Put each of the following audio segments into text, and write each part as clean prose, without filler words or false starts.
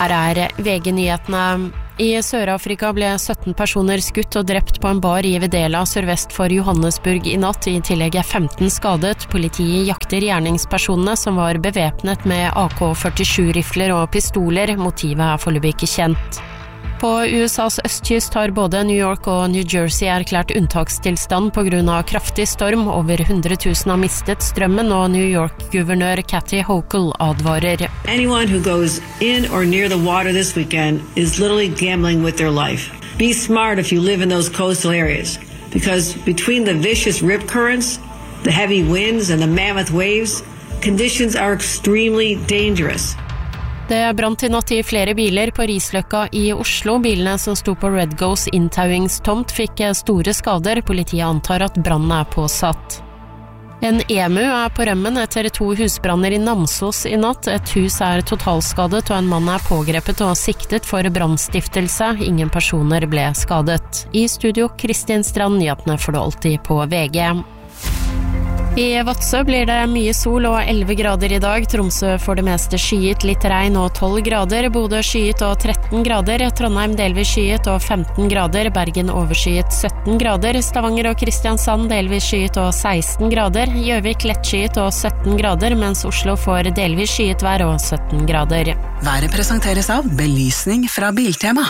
Her VG-nyhetene. I Sør-Afrika ble 17 personer skutt og drept på en bar i Vedela sørvest for Johannesburg i natt. I tillegg 15 skadet. Politiet jakter gjerningspersonene som var bevæpnet med AK-47-rifler og pistoler. Motivet foreløpig ikke kjent. På USAs østkyst har både New York og New Jersey erklært unntakstilstand på grunn av kraftig storm. Over 100 000 har mistet strømmen, og New York-guvernør Kathy Hochul advarer. Anyone who goes in or near the water this weekend is literally gambling with their life. Be smart if you live in those coastal areas, because between the vicious rip currents, the heavy winds and the mammoth waves, conditions are extremely dangerous. Det brant i natt i flere biler på Risløkka i Oslo. Bilene som sto på Red Ghost inntauingstomt fikk store skader. Politiet antar at brannen påsatt. En emu på rømmen etter 2 husbranner i Namsos i natt. Et hus totalskadet, og en mann pågrepet og siktet for brannstiftelse. Ingen personer ble skadet. I studio, Kristin Strand, nyhetene får du alltid på VG. I Vadsø blir det mye sol og 11 grader i dag. Tromsø får det meste skyet, litt regn og 12 grader. Bodø skyet og 13 grader. Trondheim delvis skyet og 15 grader. Bergen overskyet 17 grader. Stavanger og Kristiansand delvis skyet og 16 grader. Gjøvik lettskyet og 17 grader, mens Oslo får delvis skyet vær og 17 grader. Været presenteres av belysning fra Biltema.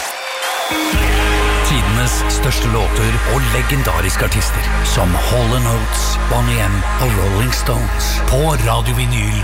Tidenes største låter og legendariske artister som Hall & Oates, Bonnie M og Rolling Stones på Radio Vinyl.